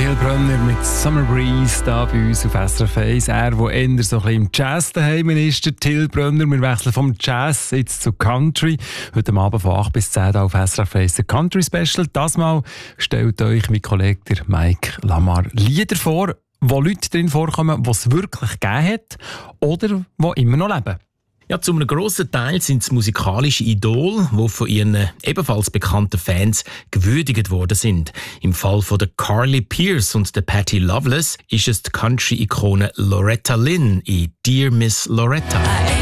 Till Brönner mit Summer Breeze da bei uns auf SRF 1. Er, der eher so ein bisschen im Jazz daheim ist, der Till Brönner. Wir wechseln vom Jazz jetzt zu Country. Heute Abend von 8 bis 10 auf SRF 1 der Country Special. Das Mal stellt euch mein Kollege der Mike Lamar Lieder vor, wo Leute drin vorkommen, die es wirklich gegeben hat oder die immer noch leben. Ja, zu einem grossen Teil sind es musikalische Idole, die von ihren ebenfalls bekannten Fans gewürdigt worden sind. Im Fall von der Carly Pearce und der Patti Loveless ist es die Country-Ikone Loretta Lynn in «Dear Miss Loretta».